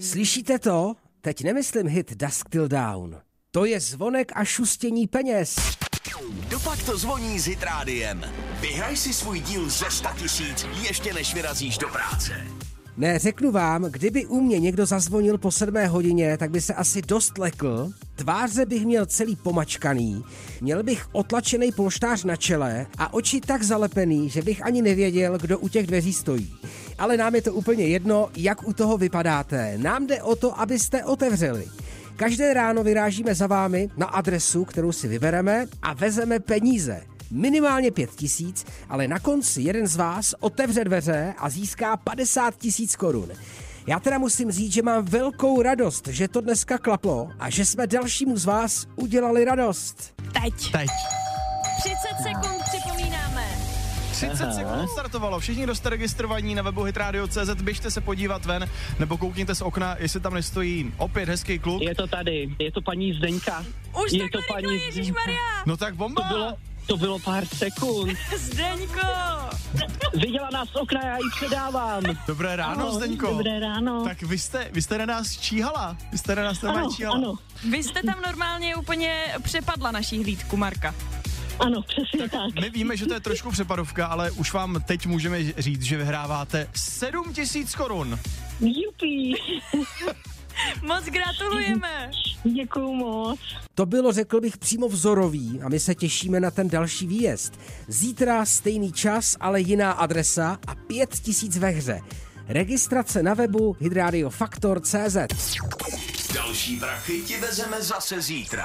Slyšíte to? Teď nemyslím hit Dusk Till Dawn. To je zvonek a šustění peněz. Dopak to zvoní s Hit Rádiem. Vyhraj si svůj díl ze 100 000 ještě než vyrazíš do práce. Ne, řeknu vám, kdyby u mě někdo zazvonil po 7 hodině, tak by se asi dost lekl, tváře bych měl celý pomačkaný, měl bych otlačený polštář na čele a oči tak zalepený, že bych ani nevěděl, kdo u těch dveří stojí. Ale nám je to úplně jedno, jak u toho vypadáte. Nám jde o to, abyste otevřeli. Každé ráno vyrážíme za vámi na adresu, kterou si vybereme a vezeme peníze. Minimálně 5 000, ale na konci jeden z vás otevře dveře a získá 50 000 korun. Já teda musím říct, že mám velkou radost, že to dneska klaplo a že jsme dalšímu z vás udělali radost. Teď. 30 sekund připomínáme. 30 sekund startovalo. Všichni, kdo jste registrovaní na webu hitradio.cz, běžte se podívat ven, nebo koukněte z okna, jestli tam nestojí opět hezký kluk. Je to tady, je to paní Zdeňka. Už je to paní Ježišmarja. No tak bomba. To bylo pár sekund. Zdeňko. Viděla nás z okna, já jí předávám. Dobré ráno, Zdeňko. Dobré ráno. Tak vy jste na nás číhala. Číhala. Ano. Vy jste tam normálně úplně přepadla naší hlídku, Marka. Ano, přesně tak. My víme, že to je trošku přepadovka, ale už vám teď můžeme říct, že vyhráváte 7 000 korun. Jupí. Moc gratulujeme. Děkuju moc. To bylo, řekl bych, přímo vzorový a my se těšíme na ten další výjezd. Zítra stejný čas, ale jiná adresa a 5 000 ve hře. Registrace na webu hydradiofaktor.cz. Další prachy ti vezeme zase zítra.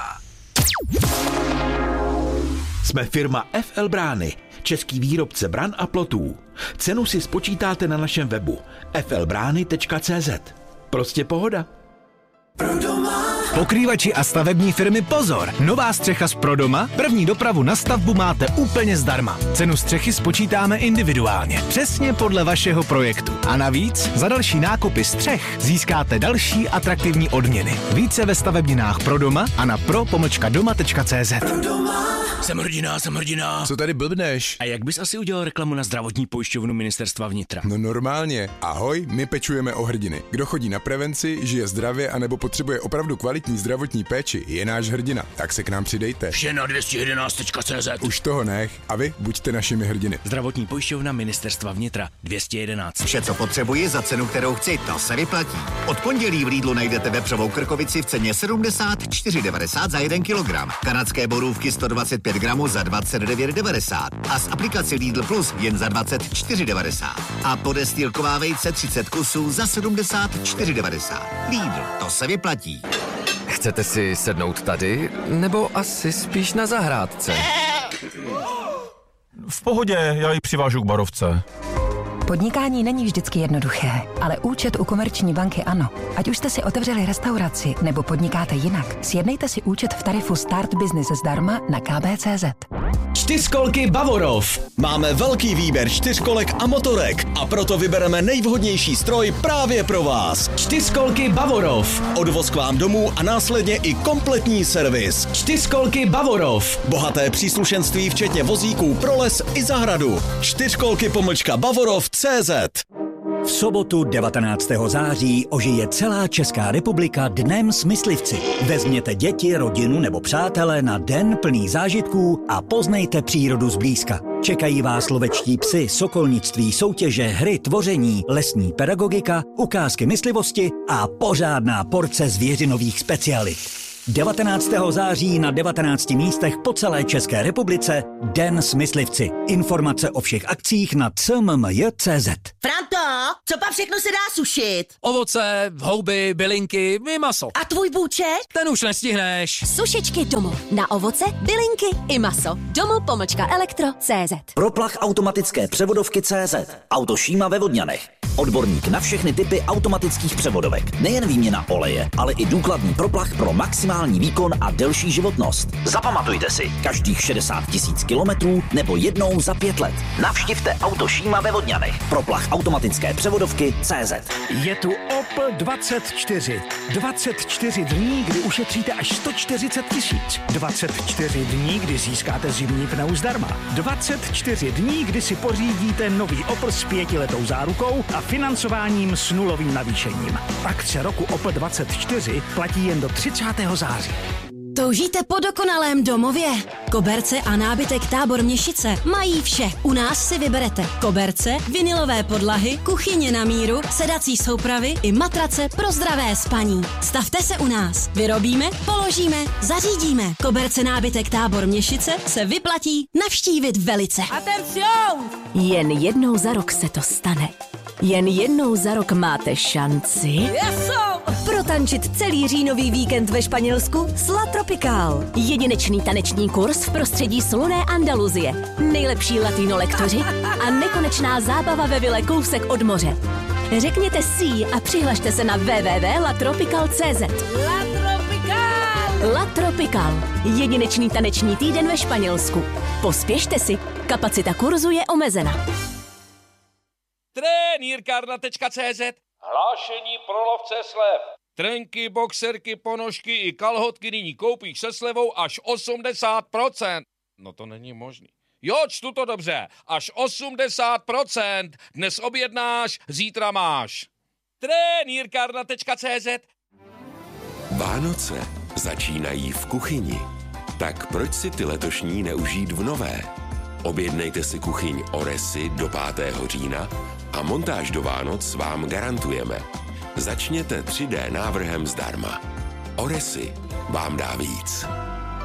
Jsme firma FL Brány, český výrobce bran a plotů. Cenu si spočítáte na našem webu flbrány.cz. Prostě pohoda. Pokrývači a stavební firmy pozor! Nová střecha z Prodoma? První dopravu na stavbu máte úplně zdarma. Cenu střechy spočítáme individuálně, přesně podle vašeho projektu. A navíc za další nákupy střech získáte další atraktivní odměny. Více ve stavebninách Prodoma a na pro-doma.cz. Jsem hrdina. Co tady blbneš? A jak bys asi udělal reklamu na zdravotní pojišťovnu Ministerstva vnitra? No normálně. Ahoj, my pečujeme o hrdiny. Kdo chodí na prevenci, žije zdravě anebo potřebuje opravdu kvalitní zdravotní péči, je náš hrdina. Tak se k nám přidejte. Vše na 211.cz. Už toho nech. A vy buďte našimi hrdiny. Zdravotní pojišťovna Ministerstva vnitra 211. Vše, co potřebuji za cenu, kterou chci, to se vyplatí. Od pondělí v Lidlu najdete vepřovou krkovici v ceně 74,90 za 1 kilogram. Kanadské borůvky 125 gramů za 29,90 a z aplikaci Lidl Plus jen za 24,90. A podestýlková vejce 30 kusů za 74,90. Lidl, to se vyplatí. Chcete si sednout tady, nebo asi spíš na zahrádce? V pohodě, já ji přivážu k barovce. Podnikání není vždycky jednoduché, ale účet u Komerční banky ano. Ať už jste si otevřeli restauraci nebo podnikáte jinak, sjednejte si účet v tarifu Start Business zdarma na kb.cz. Čtyřkolky Bavorov. Máme velký výběr čtyřkolek a motorek a proto vybereme nejvhodnější stroj právě pro vás. Čtyřkolky Bavorov. Odvoz k vám domů a následně i kompletní servis. Čtyřkolky Bavorov. Bohaté příslušenství včetně vozíků pro les i zahradu. Čtyřkolky-Bavorov.cz. V sobotu 19. září ožije celá Česká republika Dnem s myslivci. Vezměte děti, rodinu nebo přátele na den plný zážitků a poznejte přírodu zblízka. Čekají vás lovečtí psy, sokolnictví, soutěže, hry, tvoření, lesní pedagogika, ukázky myslivosti a pořádná porce zvěřinových specialit. 19. září na 19 místech po celé České republice Den s myslivci. Informace o všech akcích na cmmj.cz. Franto, co pak všechno se dá sušit? Ovoce, houby, bylinky i maso. A tvůj bůček? Ten už nestihneš. Sušičky Domo. Na ovoce, bylinky i maso. Domo.elektro.cz. Proplach automatické převodovky CZ. Auto Šíma ve Vodňanech. Odborník na všechny typy automatických převodovek. Nejen výměna oleje, ale i důkladný proplach pro maximální výkon a delší životnost. Zapamatujte si, každých 60 000 kilometrů nebo jednou za 5 let. Navštivte Auto Šíma ve Vodňanech. Proplach automatické převodovky CZ. Je tu Opel 24. 24 dní, kdy ušetříte až 140 000. 24 dní, kdy získáte zimní pneu zdarma. 24 dní, kdy si pořídíte nový Opel s 5letou zárukou a financováním s nulovým navýšením. Akce roku Opel 24 platí jen do 30. září. Toužíte po dokonalém domově? Koberce a nábytek Tábor Měšice mají vše. U nás si vyberete koberce, vinylové podlahy, kuchyně na míru, sedací soupravy i matrace pro zdravé spaní. Stavte se u nás. Vyrobíme, položíme, zařídíme. Koberce nábytek Tábor Měšice se vyplatí navštívit velice. Atención! Jen jednou za rok se to stane. Jen jednou za rok máte šanci protančit celý říjnový víkend ve Španělsku s La Tropical. Jedinečný taneční kurz v prostředí slunné Andaluzie, nejlepší latino lektoři a nekonečná zábava ve vile kousek od moře. Řekněte si a přihlašte se na www.latropical.cz. La Tropical! La Tropical. Jedinečný taneční týden ve Španělsku. Pospěšte si, kapacita kurzu je omezena. Trenýrkárna.cz. Hlášení pro lovce slev. Trenky, boxerky, ponožky i kalhotky nyní koupíš se slevou až 80%. No to není možný. Jo, čtu to dobře. Až 80%. Dnes objednáš, zítra máš. Trenýrkárna.cz. Vánoce začínají v kuchyni. Tak proč si ty letošní neužít v nové? Objednejte si kuchyň Oresy do 5. října a montáž do Vánoc vám garantujeme. Začněte 3D návrhem zdarma. Oresy vám dá víc.